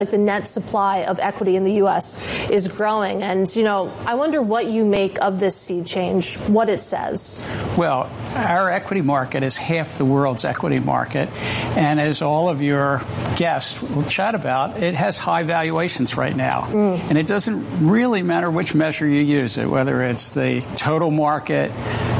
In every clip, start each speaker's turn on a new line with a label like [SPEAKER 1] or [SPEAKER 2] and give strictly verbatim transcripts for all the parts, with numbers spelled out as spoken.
[SPEAKER 1] the net supply of equity in the U S is growing. And, you know, I wonder what you make of this sea change, what it says.
[SPEAKER 2] Well, our equity market is half the world's equity market. And as all of your guests will chat about, it has high valuations right now. Mm. And it doesn't really matter which measure you use it, whether it's the total market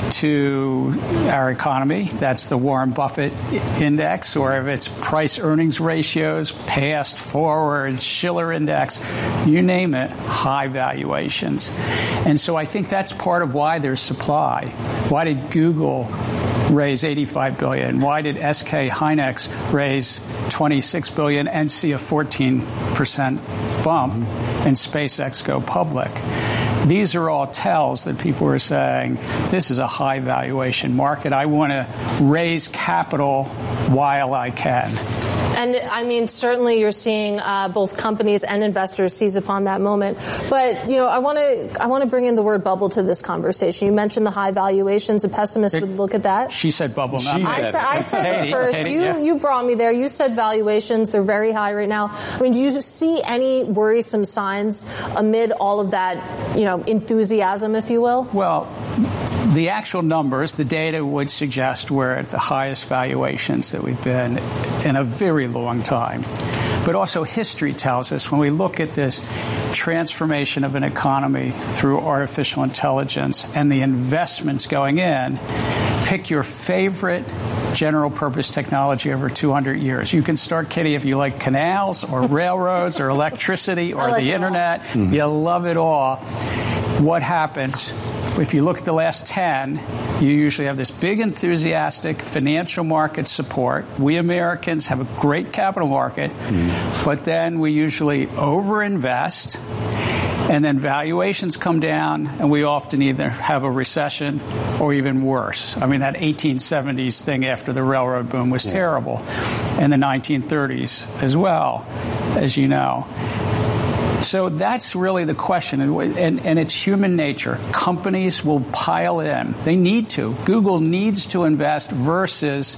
[SPEAKER 2] to our economy, that's the Warren Buffett index, or if it's price earnings ratios, past, forward, Shiller index, you name it, high valuations. And so I think that's part of why there's supply. Why did Google raise eighty-five billion dollars? Why did S K Hynix raise twenty-six billion dollars and see a fourteen percent bump and SpaceX go public? These are all tells that people are saying, this is a high valuation market. I want to raise capital while I can.
[SPEAKER 1] And, I mean, certainly you're seeing uh, both companies and investors seize upon that moment. But, you know, I want to I want to bring in the word bubble to this conversation. You mentioned the high valuations. A pessimist it, would look at that.
[SPEAKER 2] She said bubble, not
[SPEAKER 1] she I, said, I said it first. You, yeah. you brought me there. You said valuations. They're very high right now. I mean, do you see any worrisome signs amid all of that, you know, enthusiasm, if you will?
[SPEAKER 2] Well, the actual numbers, the data would suggest we're at the highest valuations that we've been in a very long time. But also history tells us when we look at this transformation of an economy through artificial intelligence and the investments going in, pick your favorite general purpose technology over two hundred years. You can start, Kitty, if you like canals or railroads or electricity or like the internet. Mm-hmm. You love it all. What happens? If you look at the last ten, you usually have this big enthusiastic financial market support. We Americans have a great capital market, mm. but then we usually overinvest, and then valuations come down, and we often either have a recession or even worse. I mean, that eighteen seventies thing after the railroad boom was yeah. terrible, and the nineteen thirties as well, as you know. So that's really the question, and, and, and it's human nature. Companies will pile in. They need to. Google needs to invest versus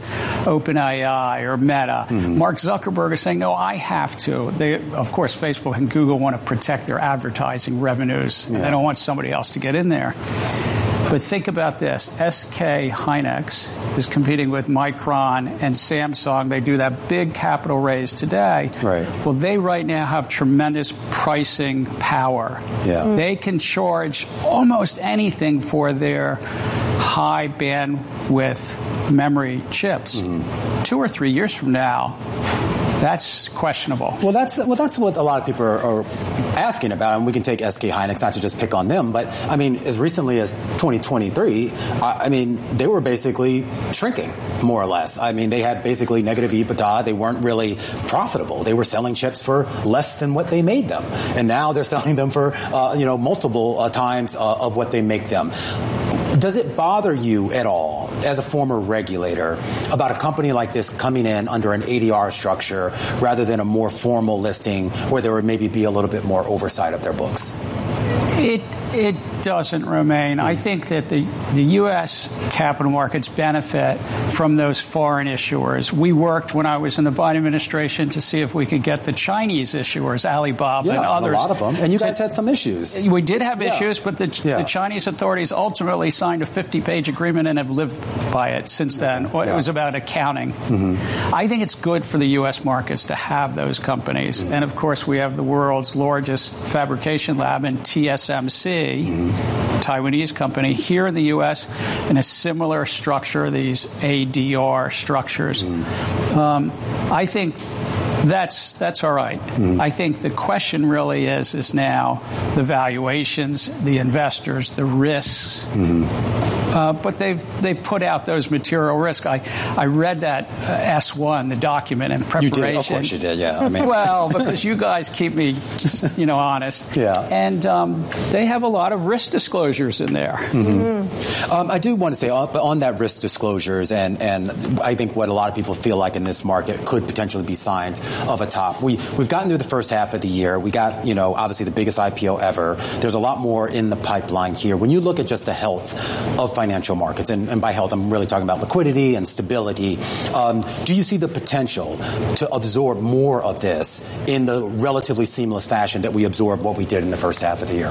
[SPEAKER 2] OpenAI or Meta. Mm-hmm. Mark Zuckerberg is saying, no, I have to. They, of course, Facebook and Google want to protect their advertising revenues. Yeah. They don't want somebody else to get in there. But think about this. S K Hynix is competing with Micron and Samsung. They do that big capital raise today.
[SPEAKER 3] Right.
[SPEAKER 2] Well, they right now have tremendous pricing power.
[SPEAKER 3] Yeah.
[SPEAKER 2] Mm. They can charge almost anything for their high bandwidth memory chips. Mm. Two or three years from now, that's questionable.
[SPEAKER 3] Well, that's well, that's what a lot of people are, are asking about, and we can take S K Hynix, not to just pick on them, but I mean, as recently as twenty twenty-three, I, I mean, they were basically shrinking, more or less. I mean, they had basically negative EBITDA. They weren't really profitable. They were selling chips for less than what they made them, and now they're selling them for uh, you know multiple uh, times uh, of what they make them. Does it bother you at all, as a former regulator, about a company like this coming in under an A D R structure rather than a more formal listing where there would maybe be a little bit more oversight of their books?
[SPEAKER 2] It it doesn't, Romaine. I think that the, the U S capital markets benefit from those foreign issuers. We worked when I was in the Biden administration to see if we could get the Chinese issuers, Alibaba
[SPEAKER 3] yeah,
[SPEAKER 2] and others.
[SPEAKER 3] a lot of them. And you guys had some issues.
[SPEAKER 2] We did have
[SPEAKER 3] yeah.
[SPEAKER 2] issues, but the, yeah. the Chinese authorities ultimately signed a fifty-page agreement and have lived by it since then. Yeah. It was about accounting. Mm-hmm. I think it's good for the U S markets to have those companies. Mm-hmm. And, of course, we have the world's largest fabrication lab in T S M C, mm-hmm. Taiwanese company, here in the U S in a similar structure, these A D R structures. Mm-hmm. Um, I think that's that's all right. Mm-hmm. I think the question really is is now the valuations, the investors, the risks. Mm-hmm. Uh, but they've they've put out those material risks. I, I read that uh, S one, the document in preparation.
[SPEAKER 3] You did, of course you did, yeah. I mean.
[SPEAKER 2] Well, because you guys keep me, you know, honest.
[SPEAKER 3] Yeah.
[SPEAKER 2] And um, they have a lot of risk disclosures in there.
[SPEAKER 3] Mm-hmm. Mm-hmm. Um, I do want to say on, on that risk disclosures, and, and I think what a lot of people feel like in this market could potentially be signs of a top. We, we've gotten through the first half of the year. We got, you know, obviously the biggest I P O ever. There's a lot more in the pipeline here. When you look at just the health of financial financial markets. And, and by health, I'm really talking about liquidity and stability. Um, do you see the potential to absorb more of this in the relatively seamless fashion that we absorbed what we did in the first half of the year?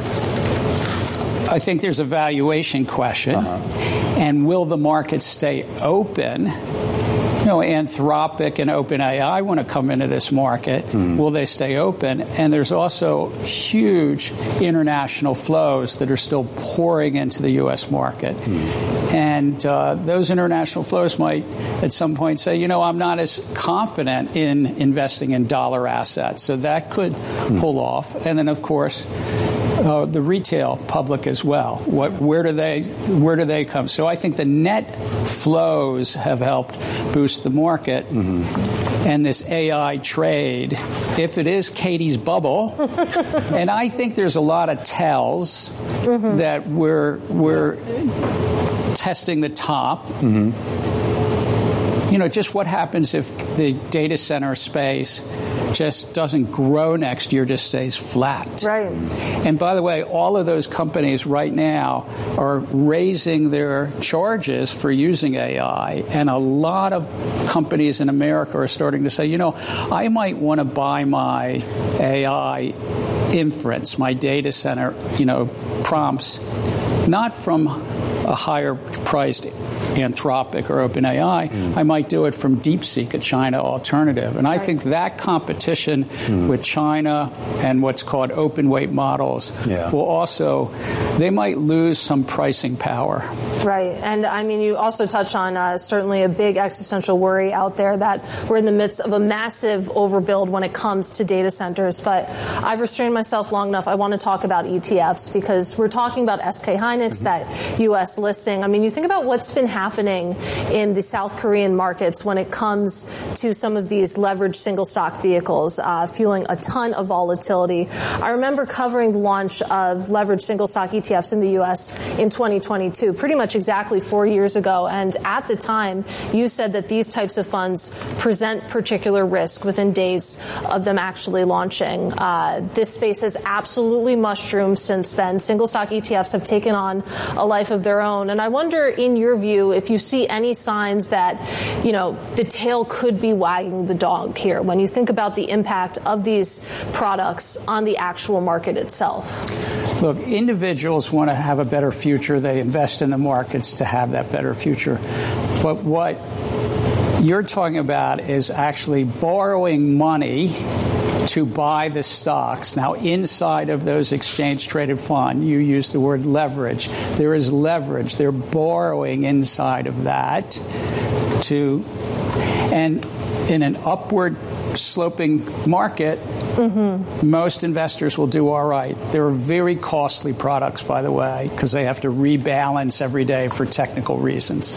[SPEAKER 2] I think there's a valuation question. Uh-huh. And will the market stay open? You know, Anthropic and OpenAI want to come into this market. Mm. Will they stay open? And there's also huge international flows that are still pouring into the U S market. Mm. And uh, those international flows might at some point say, you know, I'm not as confident in investing in dollar assets. So that could mm. pull off. And then, of course, Uh, the retail public as well. What, where do they, where do they come? So I think the net flows have helped boost the market, mm-hmm. and this A I trade, if it is Katie's bubble, and I think there's a lot of tells mm-hmm. that we're we're testing the top. Mm-hmm. You know, just what happens if the data center space just doesn't grow next year, just stays flat.
[SPEAKER 1] Right.
[SPEAKER 2] And by the way, all of those companies right now are raising their charges for using A I. And a lot of companies in America are starting to say, you know, I might want to buy my A I inference, my data center, you know, prompts, not from a higher priced Anthropic or OpenAI. Mm. I might do it from DeepSeek, a China alternative. And I right. think that competition mm. with China and what's called open weight models yeah. will also, they might lose some pricing power.
[SPEAKER 1] Right. And I mean, you also touch on uh, certainly a big existential worry out there that we're in the midst of a massive overbuild when it comes to data centers. But I've restrained myself long enough. I want to talk about E T Fs because we're talking about S K Hynix, mm-hmm. that U S listing. I mean, you think about what's been happening in the South Korean markets when it comes to some of these leveraged single stock vehicles, uh, fueling a ton of volatility. I remember covering the launch of leveraged single stock E T Fs in the U S in twenty twenty-two, pretty much exactly four years ago. And at the time, you said that these types of funds present particular risk within days of them actually launching. Uh, this space has absolutely mushroomed since then. Single stock E T Fs have taken on a life of their own. And I wonder, in your view, if you see any signs that, you know, the tail could be wagging the dog here when you think about the impact of these products on the actual market itself.
[SPEAKER 2] Look, individuals want to have a better future. They invest in the markets to have that better future. But what you're talking about is actually borrowing money to buy the stocks. Now, inside of those exchange-traded funds, you use the word leverage. There is leverage. They're borrowing inside of that to, and in an upward sloping market, mm-hmm. most investors will do all right. They're very costly products, by the way, because they have to rebalance every day for technical reasons.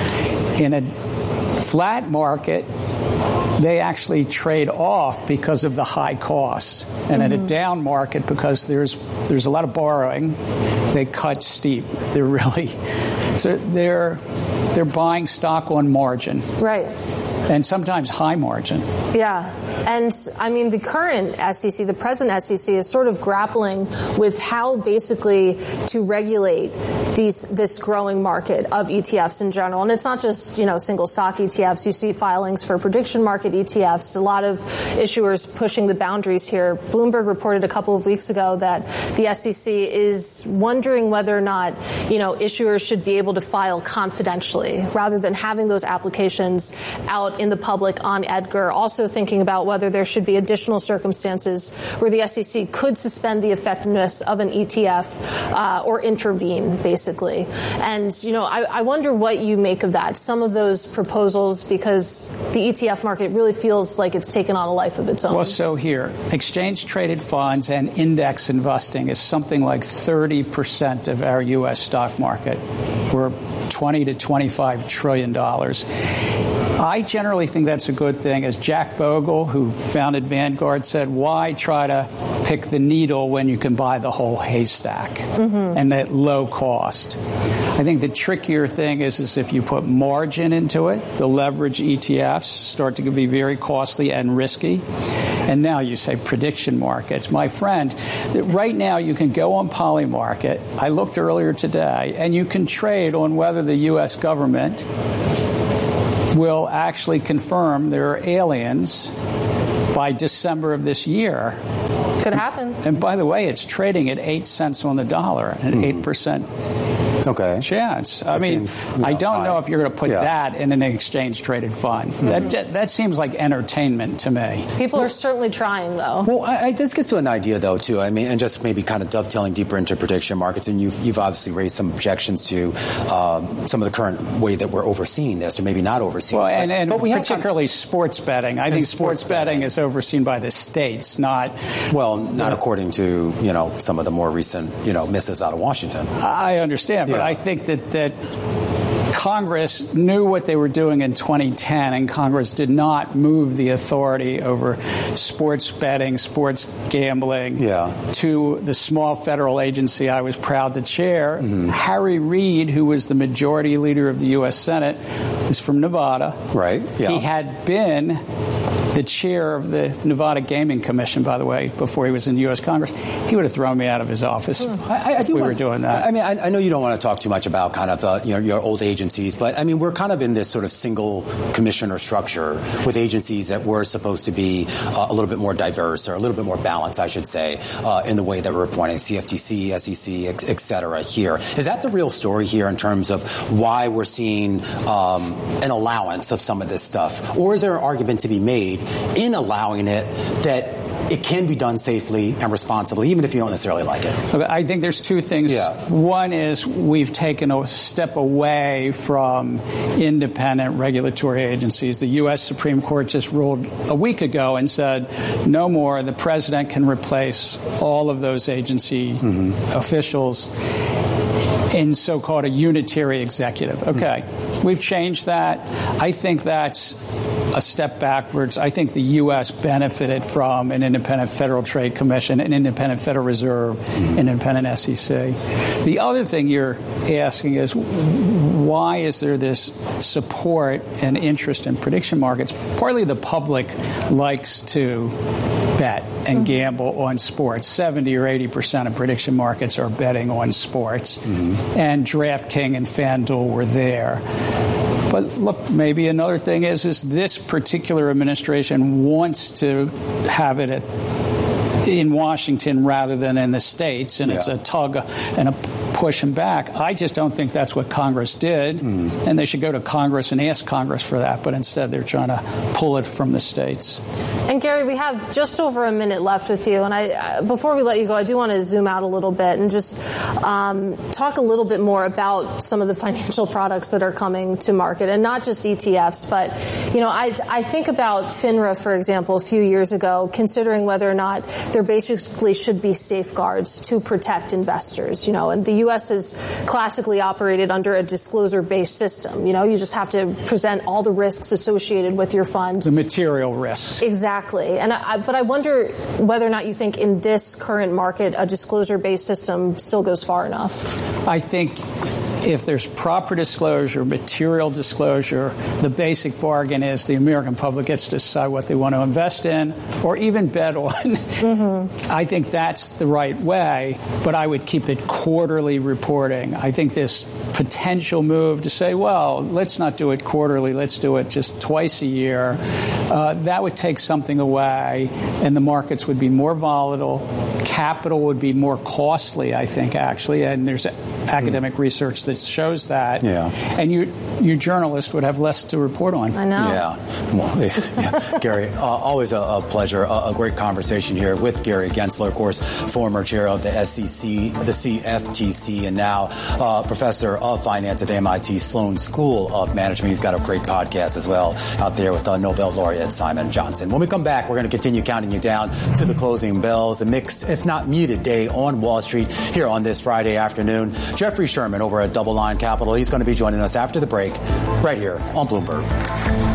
[SPEAKER 2] In a flat market, they actually trade off because of the high costs. And mm-hmm. in a down market, because there's there's a lot of borrowing, they cut steep. They're really so they're they're buying stock on margin.
[SPEAKER 1] Right.
[SPEAKER 2] And sometimes high margin.
[SPEAKER 1] Yeah. And, I mean, the current S E C, the present S E C, is sort of grappling with how basically to regulate these this growing market of E T Fs in general. And it's not just, you know, single stock E T Fs. You see filings for prediction market E T Fs, a lot of issuers pushing the boundaries here. Bloomberg reported a couple of weeks ago that the S E C is wondering whether or not, you know, issuers should be able to file confidentially rather than having those applications out in the public on Edgar. Also thinking about whether there should be additional circumstances where the S E C could suspend the effectiveness of an E T F uh, or intervene, basically. And, you know, I, I wonder what you make of that, some of those proposals, because the E T F market really feels like it's taken on a life of its own.
[SPEAKER 2] Well, so here, exchange-traded funds and index investing is something like thirty percent of our U S stock market. We're twenty to twenty-five trillion dollars. I generally think that's a good thing. As Jack Bogle, who founded Vanguard, said, why try to pick the needle when you can buy the whole haystack mm-hmm. and at low cost? I think the trickier thing is, is if you put margin into it, the leverage E T Fs start to be very costly and risky. And now you say prediction markets. My friend, right now you can go on Polymarket. I looked earlier today, and you can trade on whether the U S government will actually confirm there are aliens by December of this year.
[SPEAKER 1] Could happen.
[SPEAKER 2] And by the way, it's trading at eight cents on the dollar, an mm. eight percent
[SPEAKER 3] okay.
[SPEAKER 2] chance. I
[SPEAKER 3] that
[SPEAKER 2] mean,
[SPEAKER 3] seems, you know,
[SPEAKER 2] I don't
[SPEAKER 3] high.
[SPEAKER 2] know if you're going to put
[SPEAKER 3] yeah.
[SPEAKER 2] that in an exchange-traded fund. Mm-hmm. That that seems like entertainment to me.
[SPEAKER 1] People are certainly trying, though.
[SPEAKER 3] Well, I, I, this gets to an idea, though, too. I mean, and just maybe kind of dovetailing deeper into prediction markets, and you've, you've obviously raised some objections to uh, some of the current way that we're overseeing this, or maybe not overseeing
[SPEAKER 2] well,
[SPEAKER 3] it.
[SPEAKER 2] And, and
[SPEAKER 3] but we
[SPEAKER 2] particularly have, sports betting. I think sports, sports betting, betting is overseen by the states, not...
[SPEAKER 3] Well, not according to, you know, some of the more recent, you know, missives out of Washington.
[SPEAKER 2] I understand, but
[SPEAKER 3] yeah.
[SPEAKER 2] I think that, that Congress knew what they were doing in twenty ten, and Congress did not move the authority over sports betting, sports gambling
[SPEAKER 3] yeah.
[SPEAKER 2] to the small federal agency I was proud to chair. Mm-hmm. Harry Reid, who was the majority leader of the U S Senate, is from Nevada.
[SPEAKER 3] Right. Yeah.
[SPEAKER 2] He had been the chair of the Nevada Gaming Commission, by the way, before he was in the U S Congress. He would have thrown me out of his office
[SPEAKER 3] mm. I, I
[SPEAKER 2] if
[SPEAKER 3] do
[SPEAKER 2] we
[SPEAKER 3] want,
[SPEAKER 2] were doing that.
[SPEAKER 3] I mean, I, I know you don't want to talk too much about kind of, uh, you know, your old agencies, but I mean, we're kind of in this sort of single commissioner structure with agencies that were supposed to be uh, a little bit more diverse, or a little bit more balanced, I should say, uh, in the way that we're appointing C F T C, S E C, et, et cetera here. Is that the real story here in terms of why we're seeing um, an allowance of some of this stuff? Or is there an argument to be made in allowing it that it can be done safely and responsibly, even if you don't necessarily like it?
[SPEAKER 2] Okay, I think there's two things.
[SPEAKER 3] Yeah.
[SPEAKER 2] One is we've taken a step away from independent regulatory agencies. The U S Supreme Court just ruled a week ago and said no more. The president can replace all of those agency mm-hmm. officials in so-called a unitary executive. Okay, mm-hmm. we've changed that. I think that's a step backwards. I think the U S benefited from an independent Federal Trade Commission, an independent Federal Reserve, mm-hmm. an independent S E C. The other thing you're asking is, why is there this support and interest in prediction markets? Partly the public likes to bet and mm-hmm. gamble on sports. seventy or eighty percent of prediction markets are betting on sports. Mm-hmm. And DraftKings and FanDuel were there. But look, maybe another thing is, is this particular administration wants to have it at, in Washington rather than in the states, and yeah. it's a tug and a push and back. I just don't think that's what Congress did, mm. and they should go to Congress and ask Congress for that, but instead they're trying to pull it from the states.
[SPEAKER 1] And Gary, we have just over a minute left with you, and I, before we let you go, I do want to zoom out a little bit and just um, talk a little bit more about some of the financial products that are coming to market, and not just E T Fs, but, you know, I, I think about FINRA, for example, a few years ago, considering whether or not there basically should be safeguards to protect investors, you know, and the U S has classically operated under a disclosure-based system. You know, you just have to present all the risks associated with your fund.
[SPEAKER 2] The material risks.
[SPEAKER 1] Exactly. And I, but I wonder whether or not you think in this current market a disclosure-based system still goes far enough.
[SPEAKER 2] I think if there's proper disclosure, material disclosure, the basic bargain is the American public gets to decide what they want to invest in or even bet on. Mm-hmm. I think that's the right way, but I would keep it quarterly reporting. I think this potential move to say, well, let's not do it quarterly, let's do it just twice a year, uh, that would take something away, and the markets would be more volatile. Capital would be more costly, I think, actually, and there's academic mm-hmm. research that shows that.
[SPEAKER 3] Yeah.
[SPEAKER 2] And you, your journalist would have less to report on.
[SPEAKER 1] I know.
[SPEAKER 3] Yeah. Well, yeah. Gary, uh, always a, a pleasure. A, a great conversation here with Gary Gensler, of course, former chair of the S E C, the C F T C, and now uh, professor of finance at M I T Sloan School of Management. He's got a great podcast as well out there with uh, Nobel laureate Simon Johnson. When we come back, we're going to continue counting you down to the closing bells. A mixed, if not muted, day on Wall Street here on this Friday afternoon. Jeffrey Sherman over at Double Line Capital. He's going to be joining us after the break right here on Bloomberg.